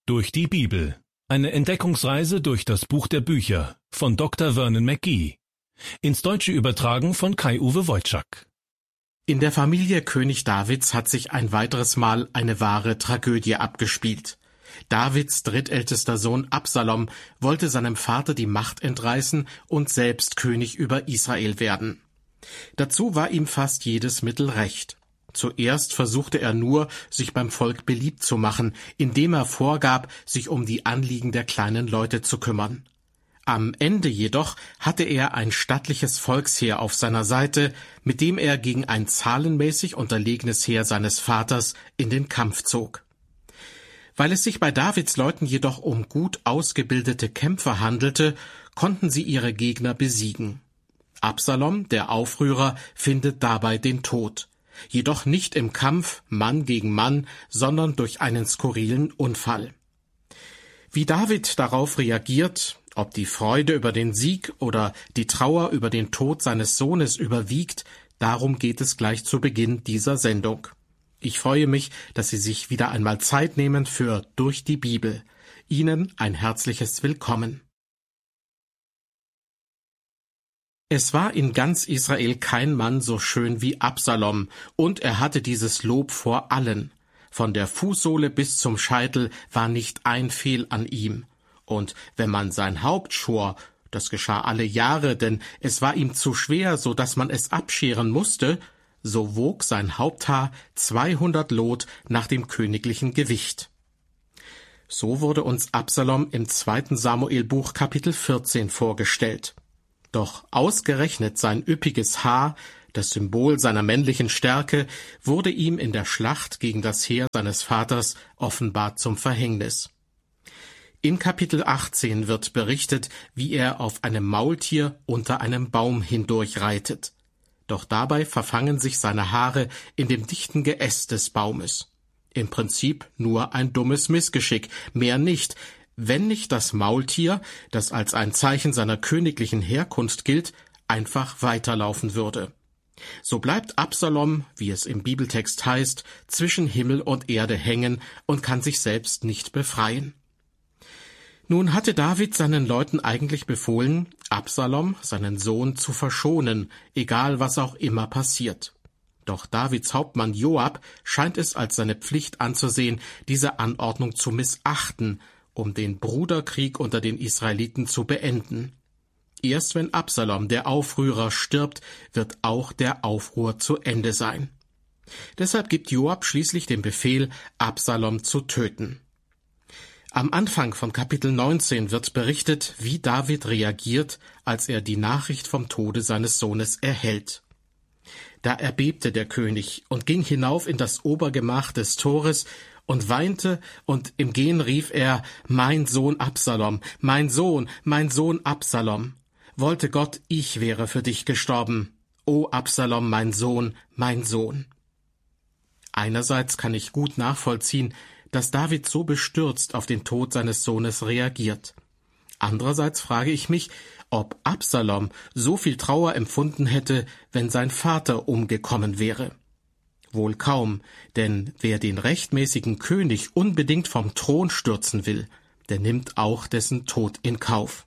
Durch die Bibel. Eine Entdeckungsreise durch das Buch der Bücher von Dr. Vernon McGee. Ins Deutsche übertragen von Kai-Uwe Wojczak. In der Familie König Davids hat sich ein weiteres Mal eine wahre Tragödie abgespielt. Davids drittältester Sohn Absalom wollte seinem Vater die Macht entreißen und selbst König über Israel werden. Dazu war ihm fast jedes Mittel recht. Zuerst versuchte er nur, sich beim Volk beliebt zu machen, indem er vorgab, sich um die Anliegen der kleinen Leute zu kümmern. Am Ende jedoch hatte er ein stattliches Volksheer auf seiner Seite, mit dem er gegen ein zahlenmäßig unterlegenes Heer seines Vaters in den Kampf zog. Weil es sich bei Davids Leuten jedoch um gut ausgebildete Kämpfer handelte, konnten sie ihre Gegner besiegen. Absalom, der Aufrührer, findet dabei den Tod. Jedoch nicht im Kampf Mann gegen Mann, sondern durch einen skurrilen Unfall. Wie David darauf reagiert, ob die Freude über den Sieg oder die Trauer über den Tod seines Sohnes überwiegt, darum geht es gleich zu Beginn dieser Sendung. Ich freue mich, dass Sie sich wieder einmal Zeit nehmen für Durch die Bibel. Ihnen ein herzliches Willkommen. Es war in ganz Israel kein Mann so schön wie Absalom, und er hatte dieses Lob vor allen. Von der Fußsohle bis zum Scheitel war nicht ein Fehl an ihm. Und wenn man sein Haupt schor, das geschah alle Jahre, denn es war ihm zu schwer, so dass man es abscheren musste, so wog sein Haupthaar 200 Lot nach dem königlichen Gewicht. So wurde uns Absalom im 2. Samuelbuch Kapitel 14 vorgestellt. Doch ausgerechnet sein üppiges Haar, das Symbol seiner männlichen Stärke, wurde ihm in der Schlacht gegen das Heer seines Vaters offenbar zum Verhängnis. In Kapitel 18 wird berichtet, wie er auf einem Maultier unter einem Baum hindurch reitet. Doch dabei verfangen sich seine Haare in dem dichten Geäst des Baumes. Im Prinzip nur ein dummes Missgeschick, mehr nicht, wenn nicht das Maultier, das als ein Zeichen seiner königlichen Herkunft gilt, einfach weiterlaufen würde. So bleibt Absalom, wie es im Bibeltext heißt, zwischen Himmel und Erde hängen und kann sich selbst nicht befreien. Nun hatte David seinen Leuten eigentlich befohlen, Absalom, seinen Sohn, zu verschonen, egal was auch immer passiert. Doch Davids Hauptmann Joab scheint es als seine Pflicht anzusehen, diese Anordnung zu missachten, um den Bruderkrieg unter den Israeliten zu beenden. Erst wenn Absalom, der Aufrührer, stirbt, wird auch der Aufruhr zu Ende sein. Deshalb gibt Joab schließlich den Befehl, Absalom zu töten. Am Anfang von Kapitel 19 wird berichtet, wie David reagiert, als er die Nachricht vom Tode seines Sohnes erhält. Da erbebte der König und ging hinauf in das Obergemach des Tores und weinte, und im Gehen rief er, »Mein Sohn Absalom, mein Sohn Absalom! Wollte Gott, ich wäre für dich gestorben! O Absalom, mein Sohn, mein Sohn!« Einerseits kann ich gut nachvollziehen, dass David so bestürzt auf den Tod seines Sohnes reagiert. Andererseits frage ich mich, ob Absalom so viel Trauer empfunden hätte, wenn sein Vater umgekommen wäre. Wohl kaum, denn wer den rechtmäßigen König unbedingt vom Thron stürzen will, der nimmt auch dessen Tod in Kauf.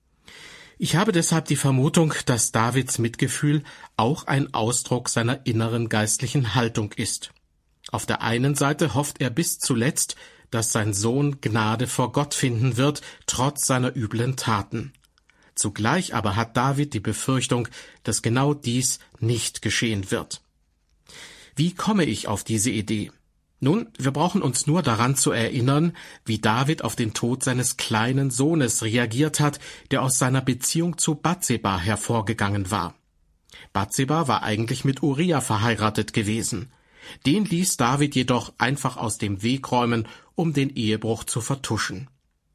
Ich habe deshalb die Vermutung, dass Davids Mitgefühl auch ein Ausdruck seiner inneren geistlichen Haltung ist. Auf der einen Seite hofft er bis zuletzt, dass sein Sohn Gnade vor Gott finden wird, trotz seiner üblen Taten. Zugleich aber hat David die Befürchtung, dass genau dies nicht geschehen wird. Wie komme ich auf diese Idee? Nun, wir brauchen uns nur daran zu erinnern, wie David auf den Tod seines kleinen Sohnes reagiert hat, der aus seiner Beziehung zu Batseba hervorgegangen war. Batseba war eigentlich mit Uria verheiratet gewesen. Den ließ David jedoch einfach aus dem Weg räumen, um den Ehebruch zu vertuschen.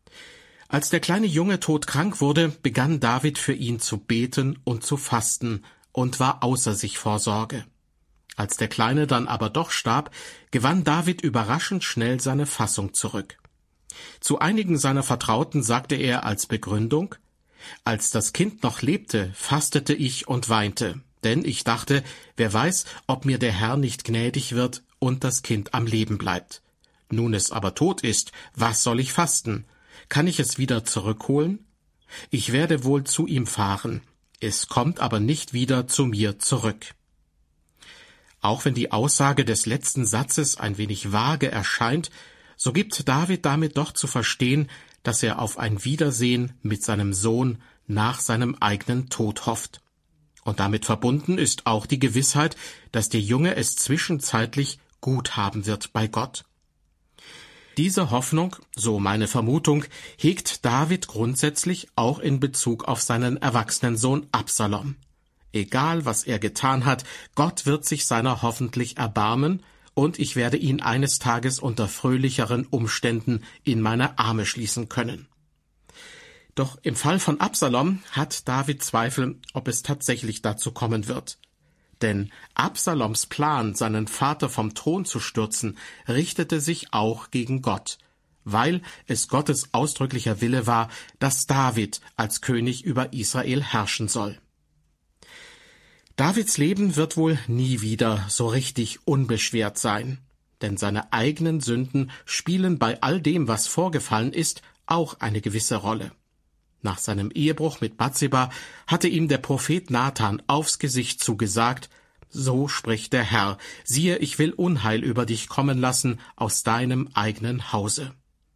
Als der kleine Junge todkrank wurde, begann David für ihn zu beten und zu fasten und war außer sich vor Sorge. Als der Kleine dann aber doch starb, gewann David überraschend schnell seine Fassung zurück. Zu einigen seiner Vertrauten sagte er als Begründung: »Als das Kind noch lebte, fastete ich und weinte, denn ich dachte, wer weiß, ob mir der Herr nicht gnädig wird und das Kind am Leben bleibt. Nun es aber tot ist, was soll ich fasten? Kann ich es wieder zurückholen? Ich werde wohl zu ihm fahren. Es kommt aber nicht wieder zu mir zurück. Auch wenn die Aussage des letzten Satzes ein wenig vage erscheint, so gibt David damit doch zu verstehen, dass er auf ein Wiedersehen mit seinem Sohn nach seinem eigenen Tod hofft. Und damit verbunden ist auch die Gewissheit, dass der Junge es zwischenzeitlich gut haben wird bei Gott. Diese Hoffnung, so meine Vermutung, hegt David grundsätzlich auch in Bezug auf seinen erwachsenen Sohn Absalom. Egal, was er getan hat, Gott wird sich seiner hoffentlich erbarmen, und ich werde ihn eines Tages unter fröhlicheren Umständen in meine Arme schließen können. Doch im Fall von Absalom hat David Zweifel, ob es tatsächlich dazu kommen wird. Denn Absaloms Plan, seinen Vater vom Thron zu stürzen, richtete sich auch gegen Gott, weil es Gottes ausdrücklicher Wille war, dass David als König über Israel herrschen soll. Davids Leben wird wohl nie wieder so richtig unbeschwert sein, denn seine eigenen Sünden spielen bei all dem, was vorgefallen ist, auch eine gewisse Rolle. Nach seinem Ehebruch mit Bathseba hatte ihm der Prophet Nathan aufs Gesicht zugesagt: So spricht der Herr, siehe, ich will Unheil über dich kommen lassen aus deinem eigenen Hause.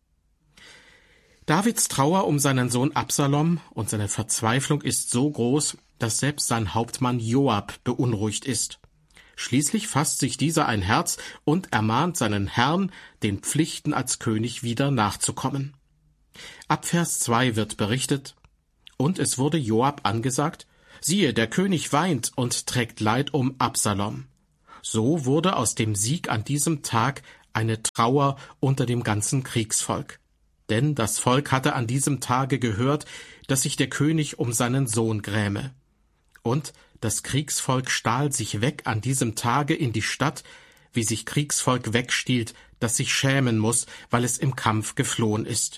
Davids Trauer um seinen Sohn Absalom und seine Verzweiflung ist so groß, dass selbst sein Hauptmann Joab beunruhigt ist. Schließlich fasst sich dieser ein Herz und ermahnt seinen Herrn, den Pflichten als König wieder nachzukommen. Ab Vers 2 wird berichtet: Und es wurde Joab angesagt: Siehe, der König weint und trägt Leid um Absalom. So wurde aus dem Sieg an diesem Tag eine Trauer unter dem ganzen Kriegsvolk. Denn das Volk hatte an diesem Tage gehört, dass sich der König um seinen Sohn gräme. Und das Kriegsvolk stahl sich weg an diesem Tage in die Stadt, wie sich Kriegsvolk wegstiehlt, das sich schämen muss, weil es im Kampf geflohen ist.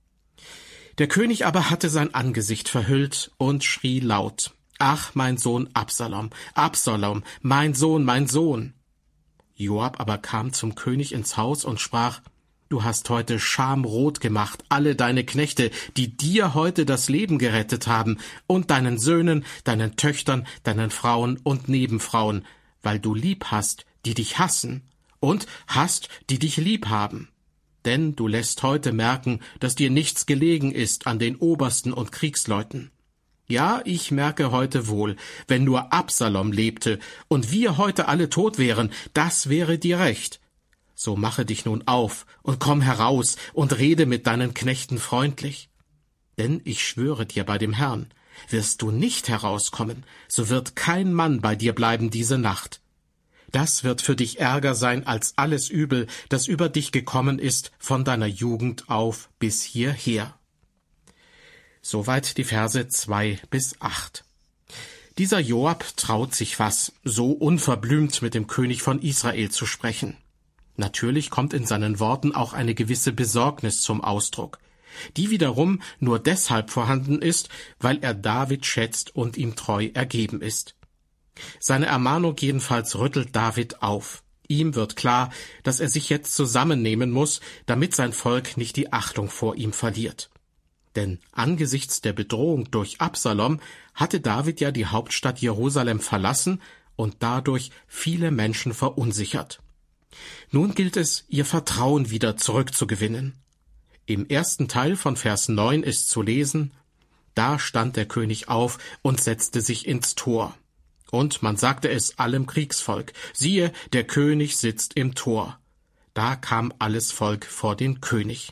Der König aber hatte sein Angesicht verhüllt und schrie laut: Ach, mein Sohn Absalom, Absalom, mein Sohn, mein Sohn! Joab aber kam zum König ins Haus und sprach: Du hast heute schamrot gemacht alle deine Knechte, die dir heute das Leben gerettet haben, und deinen Söhnen, deinen Töchtern, deinen Frauen und Nebenfrauen, weil du lieb hast, die dich hassen, und hast, die dich lieb haben. Denn du lässt heute merken, dass dir nichts gelegen ist an den Obersten und Kriegsleuten. Ja, ich merke heute wohl, wenn nur Absalom lebte und wir heute alle tot wären, das wäre dir recht. So mache dich nun auf und komm heraus und rede mit deinen Knechten freundlich. Denn ich schwöre dir bei dem Herrn, wirst du nicht herauskommen, so wird kein Mann bei dir bleiben diese Nacht. Das wird für dich ärger sein als alles Übel, das über dich gekommen ist von deiner Jugend auf bis hierher. Soweit die Verse 2 bis 8. Dieser Joab traut sich was, so unverblümt mit dem König von Israel zu sprechen. Natürlich kommt in seinen Worten auch eine gewisse Besorgnis zum Ausdruck, die wiederum nur deshalb vorhanden ist, weil er David schätzt und ihm treu ergeben ist. Seine Ermahnung jedenfalls rüttelt David auf. Ihm wird klar, dass er sich jetzt zusammennehmen muss, damit sein Volk nicht die Achtung vor ihm verliert. Denn angesichts der Bedrohung durch Absalom hatte David ja die Hauptstadt Jerusalem verlassen und dadurch viele Menschen verunsichert. Nun gilt es, ihr Vertrauen wieder zurückzugewinnen. Im ersten Teil von Vers 9 ist zu lesen: Da stand der König auf und setzte sich ins Tor. Und man sagte es allem Kriegsvolk: Siehe, der König sitzt im Tor. Da kam alles Volk vor den König.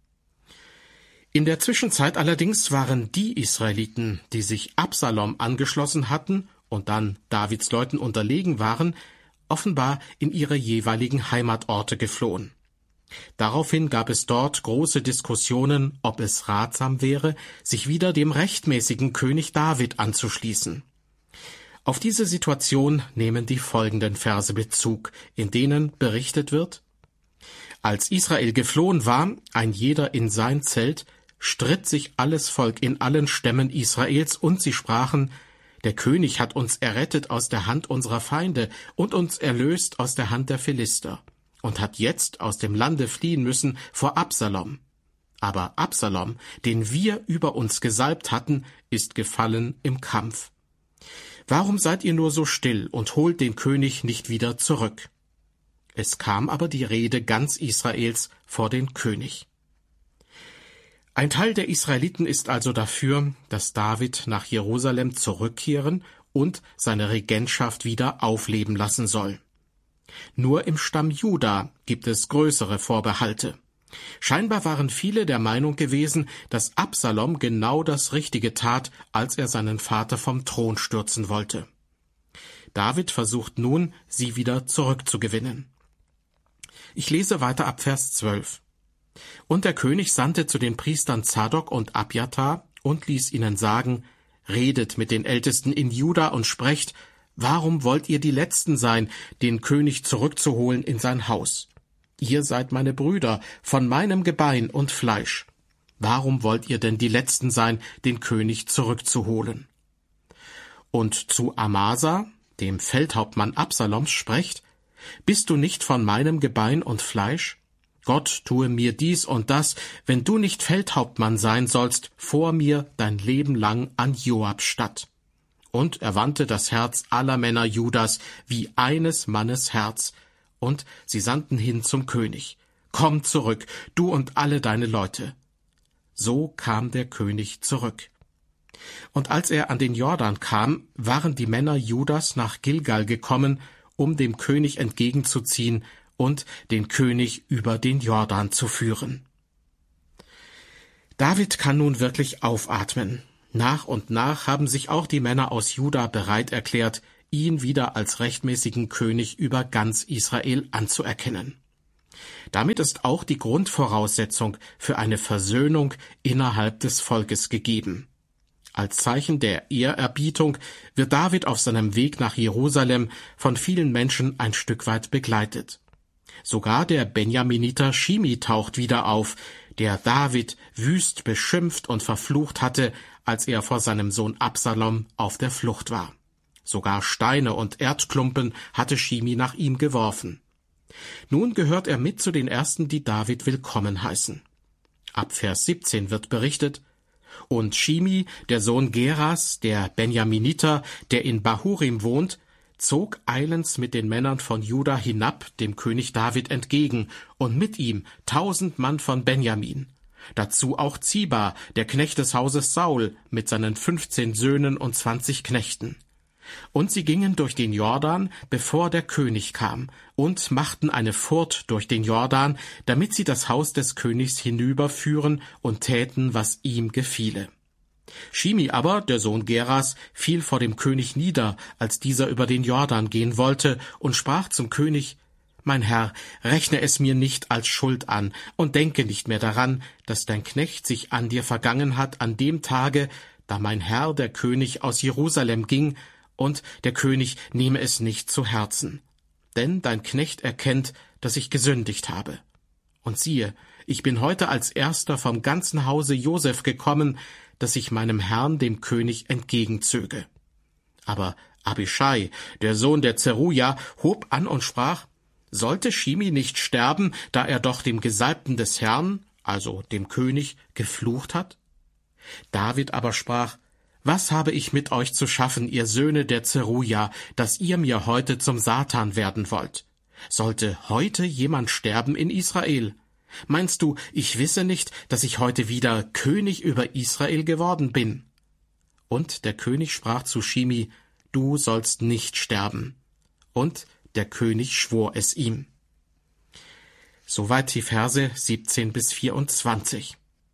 In der Zwischenzeit allerdings waren die Israeliten, die sich Absalom angeschlossen hatten und dann Davids Leuten unterlegen waren, offenbar in ihre jeweiligen Heimatorte geflohen. Daraufhin gab es dort große Diskussionen, ob es ratsam wäre, sich wieder dem rechtmäßigen König David anzuschließen. Auf diese Situation nehmen die folgenden Verse Bezug, in denen berichtet wird: Als Israel geflohen war, ein jeder in sein Zelt, stritt sich alles Volk in allen Stämmen Israels, und sie sprachen: Der König hat uns errettet aus der Hand unserer Feinde und uns erlöst aus der Hand der Philister. und hat jetzt aus dem Lande fliehen müssen vor Absalom. Aber Absalom, den wir über uns gesalbt hatten, ist gefallen im Kampf. Warum seid ihr nur so still und holt den König nicht wieder zurück?« Es kam aber die Rede ganz Israels vor den König. Ein Teil der Israeliten ist also dafür, dass David nach Jerusalem zurückkehren und seine Regentschaft wieder aufleben lassen soll. Nur im Stamm Juda gibt es größere Vorbehalte. Scheinbar waren viele der Meinung gewesen, dass Absalom genau das Richtige tat, als er seinen Vater vom Thron stürzen wollte. David versucht nun, sie wieder zurückzugewinnen. Ich lese weiter ab Vers 12. »Und der König sandte zu den Priestern Zadok und Abjatar und ließ ihnen sagen, redet mit den Ältesten in Juda und sprecht, warum wollt ihr die Letzten sein, den König zurückzuholen in sein Haus? Ihr seid meine Brüder, von meinem Gebein und Fleisch. Warum wollt ihr denn die Letzten sein, den König zurückzuholen? Und zu Amasa, dem Feldhauptmann Absaloms, sprecht, bist du nicht von meinem Gebein und Fleisch? Gott tue mir dies und das, wenn du nicht Feldhauptmann sein sollst, vor mir dein Leben lang an Joab statt. Und er wandte das Herz aller Männer Judas wie eines Mannes Herz, und sie sandten hin zum König. Komm zurück, du und alle deine Leute. So kam der König zurück. Und als er an den Jordan kam, waren die Männer Judas nach Gilgal gekommen, um dem König entgegenzuziehen und den König über den Jordan zu führen. David kann nun wirklich aufatmen. Nach und nach haben sich auch die Männer aus Juda bereit erklärt, ihn wieder als rechtmäßigen König über ganz Israel anzuerkennen. Damit ist auch die Grundvoraussetzung für eine Versöhnung innerhalb des Volkes gegeben. Als Zeichen der Ehrerbietung wird David auf seinem Weg nach Jerusalem von vielen Menschen ein Stück weit begleitet. Sogar der Benjaminiter Shimi taucht wieder auf, der David wüst beschimpft und verflucht hatte, als er vor seinem Sohn Absalom auf der Flucht war. Sogar Steine und Erdklumpen hatte Shimi nach ihm geworfen. Nun gehört er mit zu den Ersten, die David willkommen heißen. Ab Vers 17 wird berichtet, und Shimi, der Sohn Geras, der Benjaminiter, der in Bahurim wohnt, zog eilends mit den Männern von Juda hinab dem König David entgegen und mit ihm 1000 Mann von Benjamin. Dazu auch Ziba, der Knecht des Hauses Saul, mit seinen 15 Söhnen und 20 Knechten. Und sie gingen durch den Jordan, bevor der König kam, und machten eine Furt durch den Jordan, damit sie das Haus des Königs hinüberführen und täten, was ihm gefiele. Shimi aber, der Sohn Geras, fiel vor dem König nieder, als dieser über den Jordan gehen wollte, und sprach zum König, »Mein Herr, rechne es mir nicht als Schuld an und denke nicht mehr daran, dass dein Knecht sich an dir vergangen hat an dem Tage, da mein Herr, der König, aus Jerusalem ging, und der König nehme es nicht zu Herzen. Denn dein Knecht erkennt, dass ich gesündigt habe. Und siehe, ich bin heute als Erster vom ganzen Hause Josef gekommen, dass ich meinem Herrn, dem König, entgegenzöge.« Aber Abischai, der Sohn der Zeruja, hob an und sprach, sollte Shimi nicht sterben, da er doch dem Gesalbten des Herrn, also dem König, geflucht hat? David aber sprach, was habe ich mit euch zu schaffen, ihr Söhne der Zeruja, dass ihr mir heute zum Satan werden wollt? Sollte heute jemand sterben in Israel? Meinst du, ich wisse nicht, dass ich heute wieder König über Israel geworden bin? Und der König sprach zu Shimi, du sollst nicht sterben. Und der König schwor es ihm. Soweit die Verse 17 bis 24.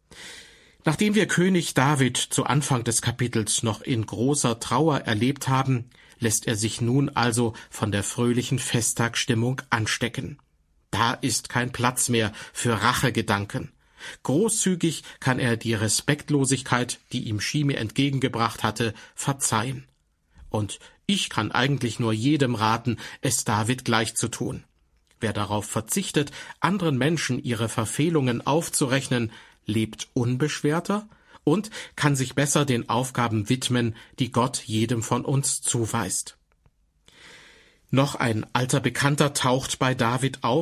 Nachdem wir König David zu Anfang des Kapitels noch in großer Trauer erlebt haben, lässt er sich nun also von der fröhlichen Festtagsstimmung anstecken. Da ist kein Platz mehr für Rachegedanken. Großzügig kann er die Respektlosigkeit, die ihm Shimi entgegengebracht hatte, verzeihen. Und ich kann eigentlich nur jedem raten, es David gleich zu tun. Wer darauf verzichtet, anderen Menschen ihre Verfehlungen aufzurechnen, lebt unbeschwerter und kann sich besser den Aufgaben widmen, die Gott jedem von uns zuweist. Noch ein alter Bekannter taucht bei David auf,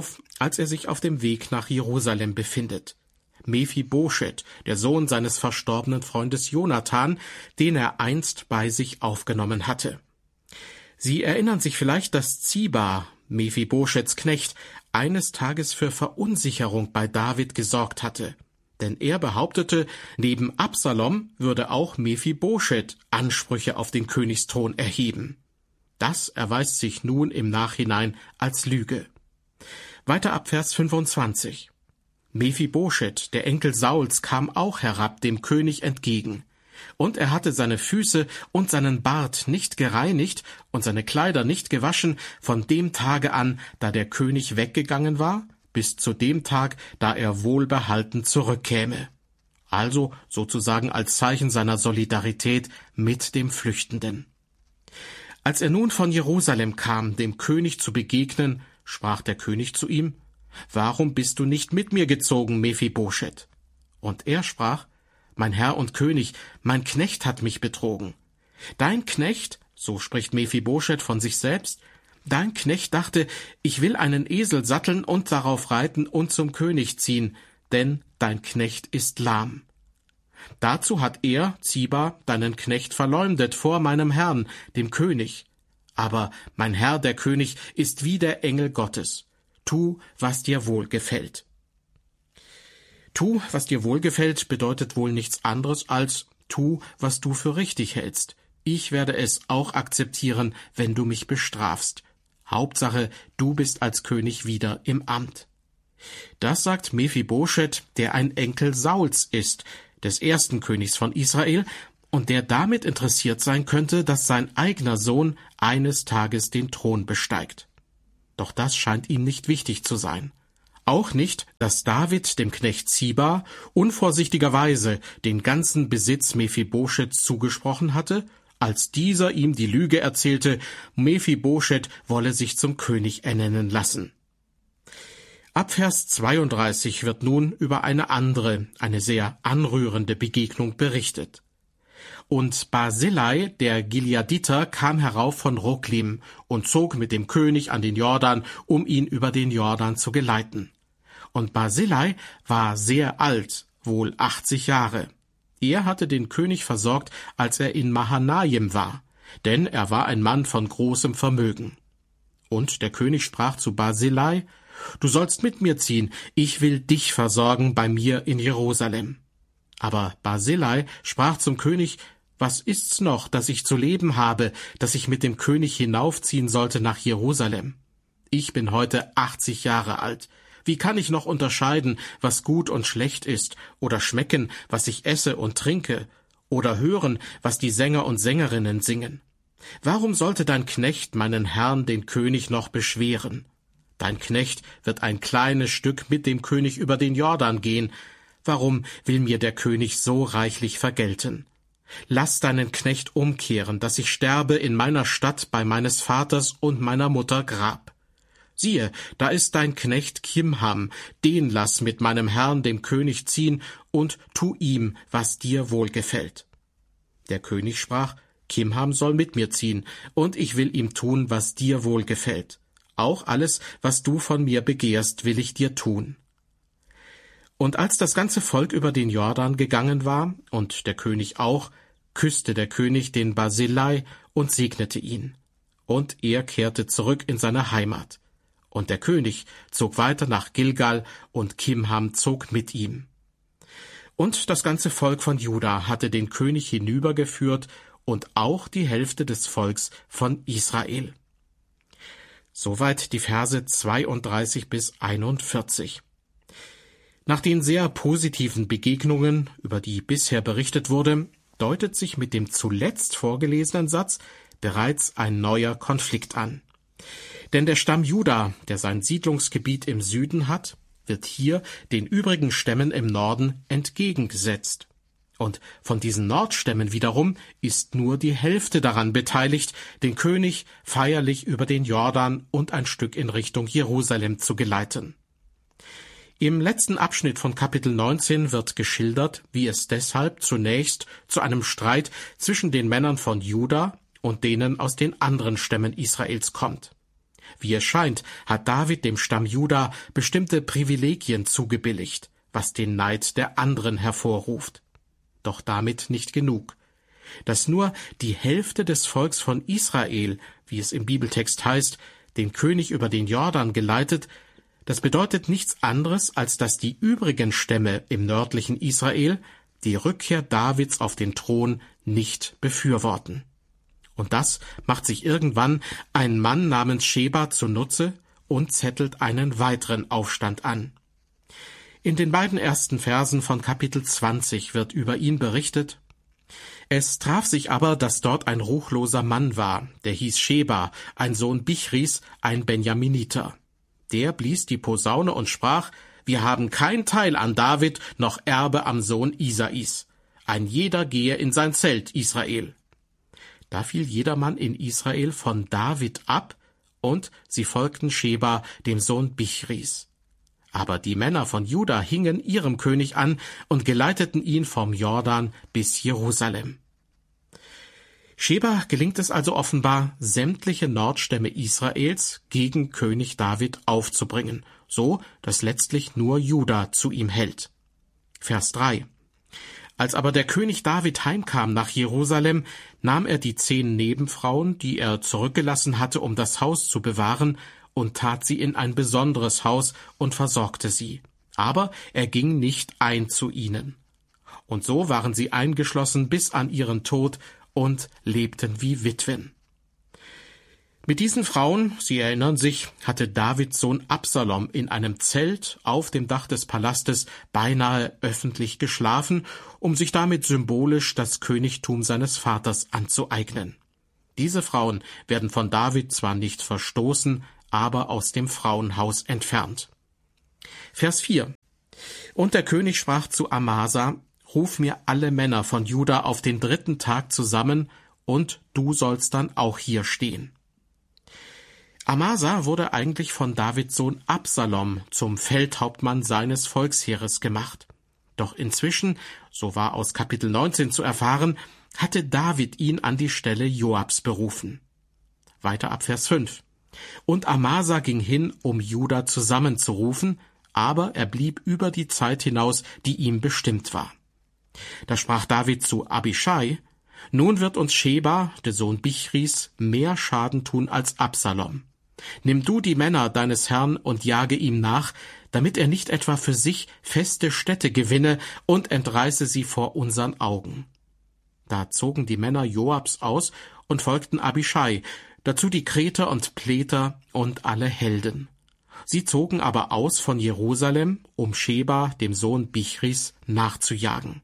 als er sich auf dem Weg nach Jerusalem befindet. Mephibosheth, der Sohn seines verstorbenen Freundes Jonathan, den er einst bei sich aufgenommen hatte. Sie erinnern sich vielleicht, dass Ziba, Mephibosheths Knecht, eines Tages für Verunsicherung bei David gesorgt hatte. Denn er behauptete, neben Absalom würde auch Mephibosheth Ansprüche auf den Königsthron erheben. Das erweist sich nun im Nachhinein als Lüge. Weiter ab Vers 25. Mephibosheth, der Enkel Sauls, kam auch herab dem König entgegen. Und er hatte seine Füße und seinen Bart nicht gereinigt und seine Kleider nicht gewaschen von dem Tage an, da der König weggegangen war, bis zu dem Tag, da er wohlbehalten zurückkäme. Also sozusagen als Zeichen seiner Solidarität mit dem Flüchtenden. Als er nun von Jerusalem kam, dem König zu begegnen, sprach der König zu ihm: »Warum bist du nicht mit mir gezogen, Mephibosheth?« Und er sprach: »Mein Herr und König, mein Knecht hat mich betrogen.« »Dein Knecht«, so spricht Mephibosheth von sich selbst, »dein Knecht dachte, ich will einen Esel satteln und darauf reiten und zum König ziehen, denn dein Knecht ist lahm.« Dazu hat er, Ziba, deinen Knecht verleumdet vor meinem Herrn, dem König. Aber mein Herr, der König, ist wie der Engel Gottes. Tu, was dir wohlgefällt. Tu, was dir wohlgefällt, bedeutet wohl nichts anderes als tu, was du für richtig hältst. Ich werde es auch akzeptieren, wenn du mich bestrafst. Hauptsache, du bist als König wieder im Amt. Das sagt Mephibosheth, der ein Enkel Sauls ist, des ersten Königs von Israel, und der damit interessiert sein könnte, dass sein eigener Sohn eines Tages den Thron besteigt. Doch das scheint ihm nicht wichtig zu sein. Auch nicht, dass David dem Knecht Ziba unvorsichtigerweise den ganzen Besitz Mephibosheths zugesprochen hatte, als dieser ihm die Lüge erzählte, Mephibosheth wolle sich zum König ernennen lassen. Ab Vers 32 wird nun über eine andere, eine sehr anrührende Begegnung berichtet. Und Barzillai, der Gileaditer, kam herauf von Roglim und zog mit dem König an den Jordan, um ihn über den Jordan zu geleiten. Und Barzillai war sehr alt, wohl 80 Jahre. Er hatte den König versorgt, als er in Mahanaim war, denn er war ein Mann von großem Vermögen. Und der König sprach zu Barzillai: »Du sollst mit mir ziehen, ich will dich versorgen bei mir in Jerusalem.« Aber Barzillai sprach zum König: »Was ist's noch, dass ich zu leben habe, dass ich mit dem König hinaufziehen sollte nach Jerusalem? Ich bin heute 80 Jahre alt. Wie kann ich noch unterscheiden, was gut und schlecht ist, oder schmecken, was ich esse und trinke, oder hören, was die Sänger und Sängerinnen singen? Warum sollte dein Knecht meinen Herrn, den König, noch beschweren? Dein Knecht wird ein kleines Stück mit dem König über den Jordan gehen. Warum will mir der König so reichlich vergelten? Lass deinen Knecht umkehren, dass ich sterbe in meiner Stadt bei meines Vaters und meiner Mutter Grab. Siehe, da ist dein Knecht Kimham, den lass mit meinem Herrn, dem König, ziehen, und tu ihm, was dir wohlgefällt.« Der König sprach: »Kimham soll mit mir ziehen, und ich will ihm tun, was dir wohlgefällt. Auch alles, was du von mir begehrst, will ich dir tun.« Und als das ganze Volk über den Jordan gegangen war, und der König auch, küsste der König den Barzillai und segnete ihn. Und er kehrte zurück in seine Heimat. Und der König zog weiter nach Gilgal, und Kimham zog mit ihm. Und das ganze Volk von Juda hatte den König hinübergeführt, und auch die Hälfte des Volks von Israel. Soweit die Verse 32 bis 41. Nach den sehr positiven Begegnungen, über die bisher berichtet wurde, deutet sich mit dem zuletzt vorgelesenen Satz bereits ein neuer Konflikt an. Denn der Stamm Juda, der sein Siedlungsgebiet im Süden hat, wird hier den übrigen Stämmen im Norden entgegengesetzt. Und von diesen Nordstämmen wiederum ist nur die Hälfte daran beteiligt, den König feierlich über den Jordan und ein Stück in Richtung Jerusalem zu geleiten. Im letzten Abschnitt von Kapitel 19 wird geschildert, wie es deshalb zunächst zu einem Streit zwischen den Männern von Juda und denen aus den anderen Stämmen Israels kommt. Wie es scheint, hat David dem Stamm Juda bestimmte Privilegien zugebilligt, was den Neid der anderen hervorruft. Doch damit nicht genug. Dass nur die Hälfte des Volks von Israel, wie es im Bibeltext heißt, den König über den Jordan geleitet, das bedeutet nichts anderes, als dass die übrigen Stämme im nördlichen Israel die Rückkehr Davids auf den Thron nicht befürworten. Und das macht sich irgendwann ein Mann namens Scheba zunutze und zettelt einen weiteren Aufstand an. In den beiden ersten Versen von Kapitel 20 wird über ihn berichtet: Es traf sich aber, dass dort ein ruchloser Mann war, der hieß Scheba, ein Sohn Bichris, ein Benjaminiter. Der blies die Posaune und sprach: Wir haben kein Teil an David, noch Erbe am Sohn Isais. Ein jeder gehe in sein Zelt, Israel. Da fiel jedermann in Israel von David ab, und sie folgten Scheba, dem Sohn Bichris. Aber die Männer von Juda hingen ihrem König an und geleiteten ihn vom Jordan bis Jerusalem. Scheba gelingt es also offenbar, sämtliche Nordstämme Israels gegen König David aufzubringen, so dass letztlich nur Juda zu ihm hält. Vers 3. Als aber der König David heimkam nach Jerusalem, nahm er die 10 Nebenfrauen, die er zurückgelassen hatte, um das Haus zu bewahren, und tat sie in ein besonderes Haus und versorgte sie. Aber er ging nicht ein zu ihnen. Und so waren sie eingeschlossen bis an ihren Tod und lebten wie Witwen. Mit diesen Frauen, Sie erinnern sich, hatte Davids Sohn Absalom in einem Zelt auf dem Dach des Palastes beinahe öffentlich geschlafen, um sich damit symbolisch das Königtum seines Vaters anzueignen. Diese Frauen werden von David zwar nicht verstoßen, aber aus dem Frauenhaus entfernt. Vers 4. Und der König sprach zu Amasa: Ruf mir alle Männer von Juda auf den 3. Tag zusammen, und du sollst dann auch hier stehen. Amasa wurde eigentlich von Davids Sohn Absalom zum Feldhauptmann seines Volksheeres gemacht. Doch inzwischen, so war aus Kapitel 19 zu erfahren, hatte David ihn an die Stelle Joabs berufen. Weiter ab Vers 5. Und Amasa ging hin, um Juda zusammenzurufen, aber er blieb über die Zeit hinaus, die ihm bestimmt war. Da sprach David zu Abischai: Nun wird uns Scheba, der Sohn Bichris, mehr Schaden tun als Absalom. Nimm du die Männer deines Herrn und jage ihm nach, damit er nicht etwa für sich feste Städte gewinne und entreiße sie vor unseren Augen. Da zogen die Männer Joabs aus und folgten Abischai, dazu die Kreter und Pleter und alle Helden. Sie zogen aber aus von Jerusalem, um Scheba, dem Sohn Bichris, nachzujagen.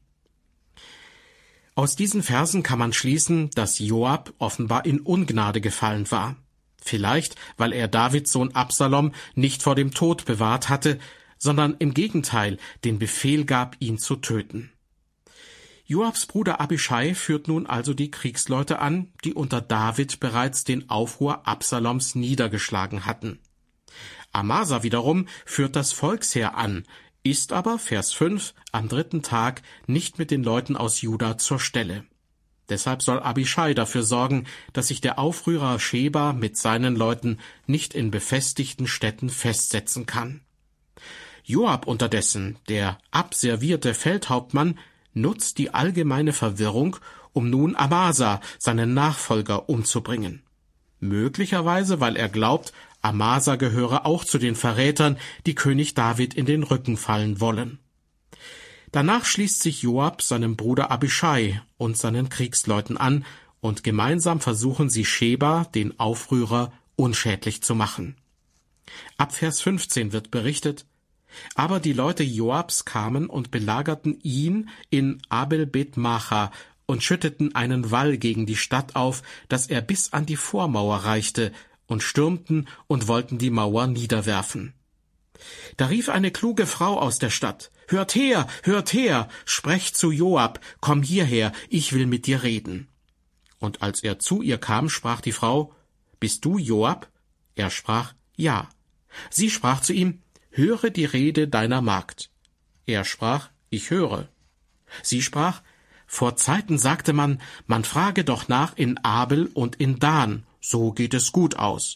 Aus diesen Versen kann man schließen, dass Joab offenbar in Ungnade gefallen war. Vielleicht, weil er Davids Sohn Absalom nicht vor dem Tod bewahrt hatte, sondern im Gegenteil den Befehl gab, ihn zu töten. Joabs Bruder Abischai führt nun also die Kriegsleute an, die unter David bereits den Aufruhr Absaloms niedergeschlagen hatten. Amasa wiederum führt das Volksheer an, ist aber, Vers 5, am 3. Tag nicht mit den Leuten aus Juda zur Stelle. Deshalb soll Abischai dafür sorgen, dass sich der Aufrührer Scheba mit seinen Leuten nicht in befestigten Städten festsetzen kann. Joab unterdessen, der abservierte Feldhauptmann, nutzt die allgemeine Verwirrung, um nun Amasa, seinen Nachfolger, umzubringen. Möglicherweise, weil er glaubt, Amasa gehöre auch zu den Verrätern, die König David in den Rücken fallen wollen. Danach schließt sich Joab seinem Bruder Abischai und seinen Kriegsleuten an, und gemeinsam versuchen sie Scheba, den Aufrührer, unschädlich zu machen. Ab Vers 15 wird berichtet: Aber die Leute Joabs kamen und belagerten ihn in Abel-Bet-Macha und schütteten einen Wall gegen die Stadt auf, dass er bis an die Vormauer reichte, und stürmten und wollten die Mauer niederwerfen. Da rief eine kluge Frau aus der Stadt: Hört her, sprecht zu Joab, komm hierher, ich will mit dir reden. Und als er zu ihr kam, sprach die Frau: Bist du Joab? Er sprach: Ja. Sie sprach zu ihm: Höre die Rede deiner Magd. Er sprach: Ich höre. Sie sprach: Vor Zeiten sagte man frage doch nach in Abel und in Dan, so geht es gut aus.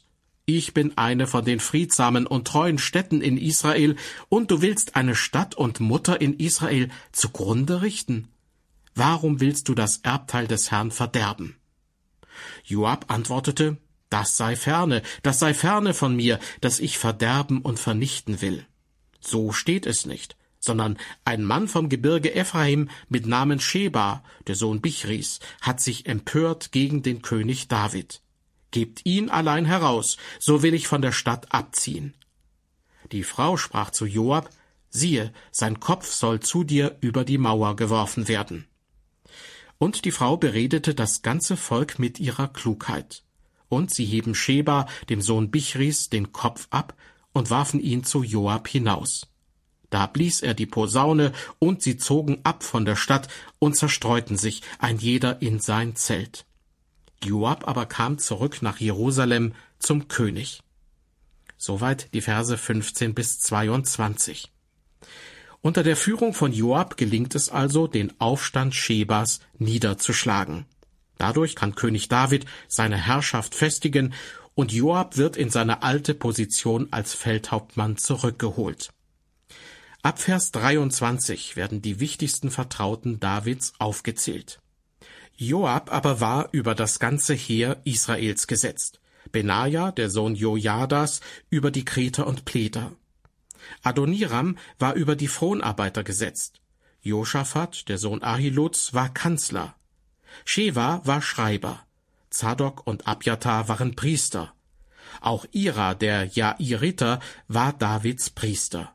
Ich bin eine von den friedsamen und treuen Städten in Israel, und du willst eine Stadt und Mutter in Israel zugrunde richten? Warum willst du das Erbteil des Herrn verderben? Joab antwortete, das sei ferne von mir, dass ich verderben und vernichten will. So steht es nicht, sondern ein Mann vom Gebirge Ephraim mit Namen Sheba, der Sohn Bichris, hat sich empört gegen den König David. Gebt ihn allein heraus, so will ich von der Stadt abziehen. Die Frau sprach zu Joab, siehe, sein Kopf soll zu dir über die Mauer geworfen werden. Und die Frau beredete das ganze Volk mit ihrer Klugheit. Und sie hieben Sheba, dem Sohn Bichris, den Kopf ab und warfen ihn zu Joab hinaus. Da blies er die Posaune, und sie zogen ab von der Stadt und zerstreuten sich, ein jeder in sein Zelt. Joab aber kam zurück nach Jerusalem zum König. Soweit die Verse 15 bis 22. Unter der Führung von Joab gelingt es also, den Aufstand Shebas niederzuschlagen. Dadurch kann König David seine Herrschaft festigen, und Joab wird in seine alte Position als Feldhauptmann zurückgeholt. Ab Vers 23 werden die wichtigsten Vertrauten Davids aufgezählt. Joab aber war über das ganze Heer Israels gesetzt, Benaja, der Sohn Jojadas, über die Kreter und Pleter. Adoniram war über die Fronarbeiter gesetzt. Josaphat, der Sohn Ahiluds, war Kanzler. Sheva war Schreiber. Zadok und Abjatar waren Priester. Auch Ira, der Jairiter, war Davids Priester.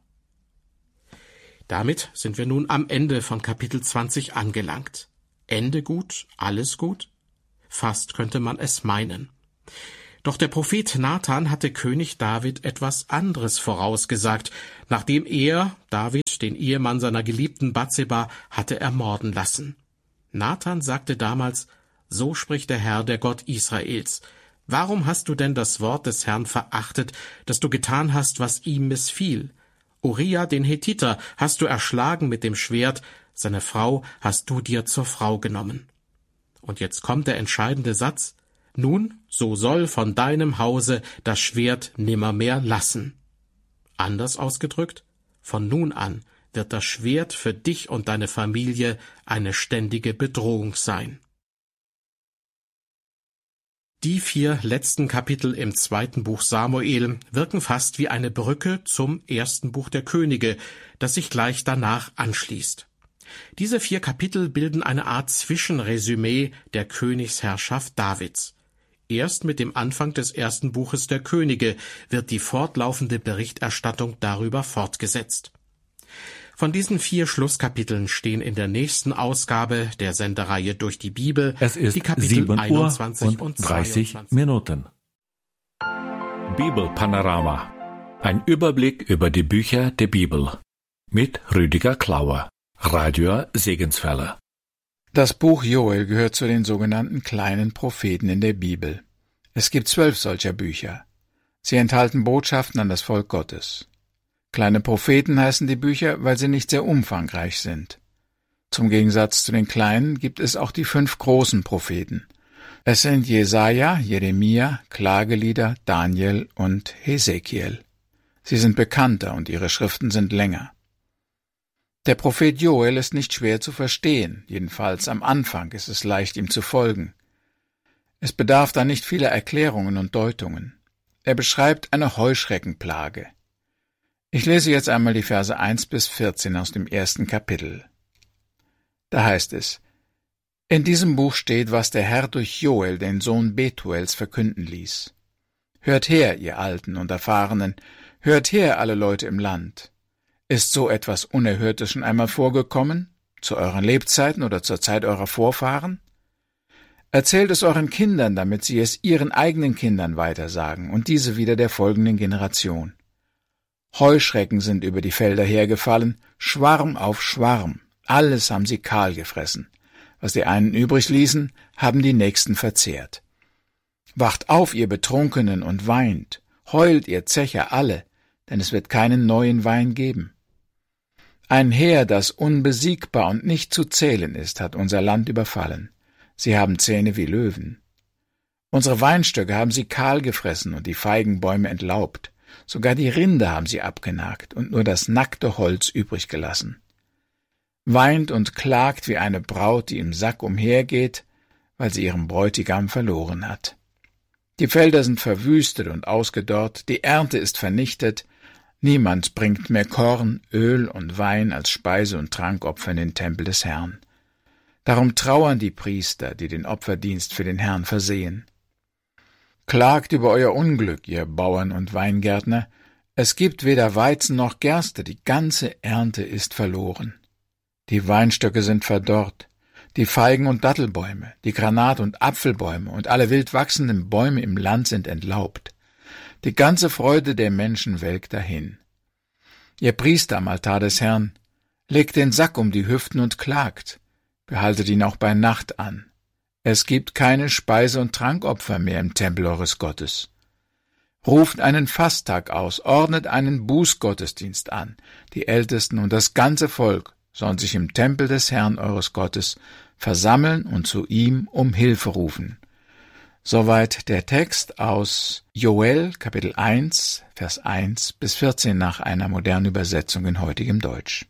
Damit sind wir nun am Ende von Kapitel 20 angelangt. Ende gut, alles gut? Fast könnte man es meinen. Doch der Prophet Nathan hatte König David etwas anderes vorausgesagt, nachdem er, David, den Ehemann seiner geliebten Batseba, hatte ermorden lassen. Nathan sagte damals, so spricht der Herr, der Gott Israels, warum hast du denn das Wort des Herrn verachtet, dass du getan hast, was ihm missfiel? Uriah, den Hethiter, hast du erschlagen mit dem Schwert, seine Frau hast du dir zur Frau genommen. Und jetzt kommt der entscheidende Satz, nun, so soll von deinem Hause das Schwert nimmermehr lassen. Anders ausgedrückt, von nun an wird das Schwert für dich und deine Familie eine ständige Bedrohung sein. Die 4 letzten Kapitel im 2. Buch Samuel wirken fast wie eine Brücke zum 1. Buch der Könige, das sich gleich danach anschließt. Diese 4 Kapitel bilden eine Art Zwischenresümee der Königsherrschaft Davids. Erst mit dem Anfang des 1. Buches der Könige wird die fortlaufende Berichterstattung darüber fortgesetzt. Von diesen 4 Schlusskapiteln stehen in der nächsten Ausgabe der Sendereihe durch die Bibel die Kapitel 21 und 30 Minuten. Bibelpanorama. Ein Überblick über die Bücher der Bibel. Mit Rüdiger Klauer, Radio Segenswelle. Das Buch Joel gehört zu den sogenannten kleinen Propheten in der Bibel. Es gibt 12 solcher Bücher. Sie enthalten Botschaften an das Volk Gottes. Kleine Propheten heißen die Bücher, weil sie nicht sehr umfangreich sind. Zum Gegensatz zu den kleinen gibt es auch die 5 großen Propheten. Es sind Jesaja, Jeremia, Klagelieder, Daniel und Hesekiel. Sie sind bekannter und ihre Schriften sind länger. Der Prophet Joel ist nicht schwer zu verstehen, jedenfalls am Anfang ist es leicht, ihm zu folgen. Es bedarf da nicht vieler Erklärungen und Deutungen. Er beschreibt eine Heuschreckenplage. Ich lese jetzt einmal die Verse 1 bis 14 aus dem 1. Kapitel. Da heißt es, in diesem Buch steht, was der Herr durch Joel, den Sohn Betuels, verkünden ließ. Hört her, ihr Alten und Erfahrenen, hört her, alle Leute im Land. Ist so etwas Unerhörtes schon einmal vorgekommen, zu euren Lebzeiten oder zur Zeit eurer Vorfahren? Erzählt es euren Kindern, damit sie es ihren eigenen Kindern weitersagen und diese wieder der folgenden Generation. Heuschrecken sind über die Felder hergefallen, Schwarm auf Schwarm, alles haben sie kahl gefressen. Was die einen übrig ließen, haben die Nächsten verzehrt. Wacht auf, ihr Betrunkenen, und weint, heult, ihr Zecher alle, denn es wird keinen neuen Wein geben. Ein Heer, das unbesiegbar und nicht zu zählen ist, hat unser Land überfallen. Sie haben Zähne wie Löwen. Unsere Weinstöcke haben sie kahl gefressen und die Feigenbäume entlaubt. Sogar die Rinde haben sie abgenagt und nur das nackte Holz übrig gelassen. Weint und klagt wie eine Braut, die im Sack umhergeht, weil sie ihren Bräutigam verloren hat. Die Felder sind verwüstet und ausgedorrt, die Ernte ist vernichtet, niemand bringt mehr Korn, Öl und Wein als Speise- und Trankopfer in den Tempel des Herrn. Darum trauern die Priester, die den Opferdienst für den Herrn versehen. Klagt über euer Unglück, ihr Bauern und Weingärtner, es gibt weder Weizen noch Gerste, die ganze Ernte ist verloren. Die Weinstöcke sind verdorrt, die Feigen- und Dattelbäume, die Granat- und Apfelbäume und alle wild wachsenden Bäume im Land sind entlaubt. Die ganze Freude der Menschen welkt dahin. Ihr Priester am Altar des Herrn, legt den Sack um die Hüften und klagt, behaltet ihn auch bei Nacht an. Es gibt keine Speise- und Trankopfer mehr im Tempel eures Gottes. Ruft einen Fasttag aus, ordnet einen Bußgottesdienst an. Die Ältesten und das ganze Volk sollen sich im Tempel des Herrn eures Gottes versammeln und zu ihm um Hilfe rufen. Soweit der Text aus Joel, Kapitel 1, Vers 1 bis 14 nach einer modernen Übersetzung in heutigem Deutsch.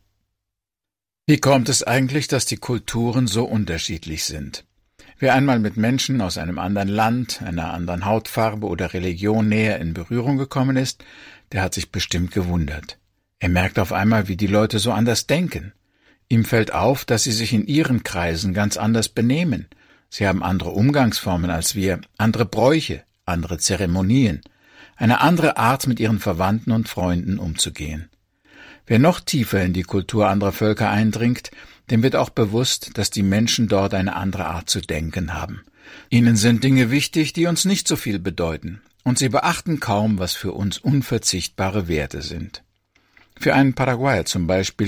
Wie kommt es eigentlich, dass die Kulturen so unterschiedlich sind? Wer einmal mit Menschen aus einem anderen Land, einer anderen Hautfarbe oder Religion näher in Berührung gekommen ist, der hat sich bestimmt gewundert. Er merkt auf einmal, wie die Leute so anders denken. Ihm fällt auf, dass sie sich in ihren Kreisen ganz anders benehmen. Sie haben andere Umgangsformen als wir, andere Bräuche, andere Zeremonien, eine andere Art, mit ihren Verwandten und Freunden umzugehen. Wer noch tiefer in die Kultur anderer Völker eindringt, dem wird auch bewusst, dass die Menschen dort eine andere Art zu denken haben. Ihnen sind Dinge wichtig, die uns nicht so viel bedeuten, und sie beachten kaum, was für uns unverzichtbare Werte sind. Für einen Paraguayer zum Beispiel